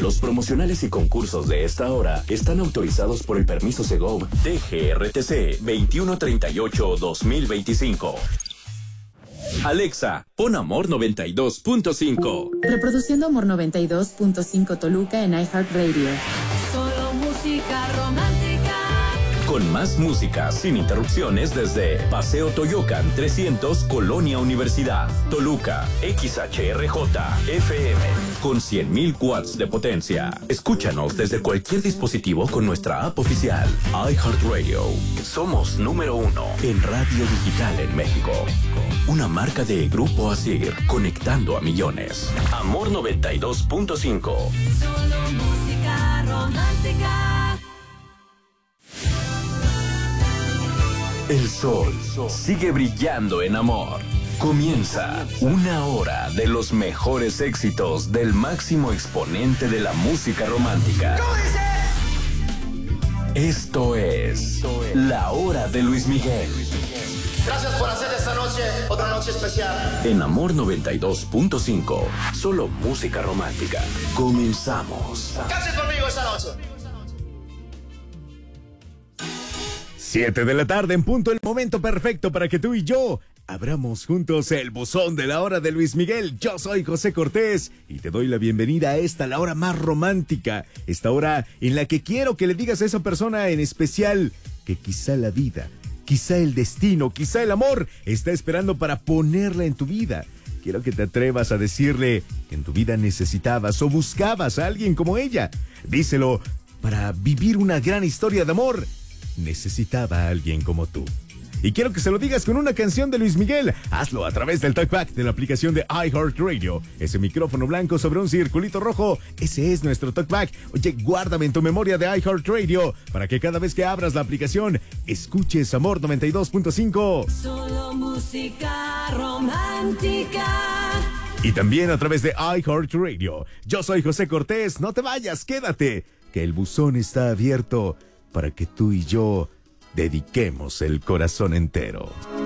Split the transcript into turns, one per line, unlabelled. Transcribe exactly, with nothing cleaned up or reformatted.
Los promocionales y concursos de esta hora están autorizados por el permiso Segov D G R T C veintiuno treinta y ocho guión dos mil veinticinco. Alexa, pon Amor noventa y dos punto cinco.
Reproduciendo Amor noventa y dos punto cinco Toluca en iHeartRadio.
Solo música romántica.
Con más música sin interrupciones desde Paseo Toyocan trescientos, Colonia Universidad, Toluca, X H R J F M, con cien mil watts de potencia. Escúchanos desde cualquier dispositivo con nuestra app oficial, iHeartRadio. Somos número uno en radio digital en México. Una marca de Grupo Asir, conectando a millones. Amor noventa y dos punto cinco.
Solo música romántica.
El sol sigue brillando en Amor. Comienza una hora de los mejores éxitos del máximo exponente de la música romántica. Esto es La Hora de Luis Miguel.
Gracias por hacer de esta noche otra noche especial.
En Amor noventa y dos punto cinco, solo música romántica. Comenzamos.
Canten conmigo esta noche.
Siete de la tarde en punto, el momento perfecto para que tú y yo abramos juntos el buzón de La Hora de Luis Miguel. Yo soy José Cortés y te doy la bienvenida a esta, la hora más romántica. Esta hora en la que quiero que le digas a esa persona en especial que quizá la vida, quizá el destino, quizá el amor está esperando para ponerla en tu vida. Quiero que te atrevas a decirle que en tu vida necesitabas o buscabas a alguien como ella. Díselo, para vivir una gran historia de amor necesitaba a alguien como tú. Y quiero que se lo digas con una canción de Luis Miguel. Hazlo a través del talkback de la aplicación de iHeartRadio. Ese micrófono blanco sobre un circulito rojo, ese es nuestro talkback. Oye, guárdame en tu memoria de iHeartRadio para que cada vez que abras la aplicación escuches Amor noventa y dos punto cinco.
Solo música romántica.
Y también a través de iHeartRadio. Yo soy José Cortés, no te vayas, quédate, que el buzón está abierto para que tú y yo dediquemos el corazón entero.